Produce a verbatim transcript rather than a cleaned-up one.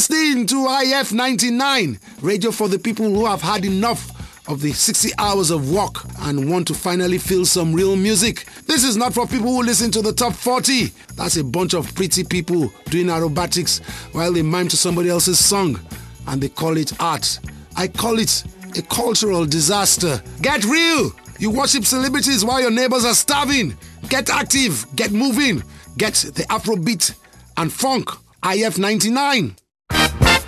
listening to I F ninety-nine, radio for the people who have had enough of the sixty hours of work and want to finally feel some real music. This is not for people who listen to the top forty. That's a bunch of pretty people doing aerobatics while they mime to somebody else's song and they call it art. I call it a cultural disaster. Get real! You worship celebrities while your neighbors are starving. Get active, get moving, get the Afrobeat and funk. I F ninety-nine.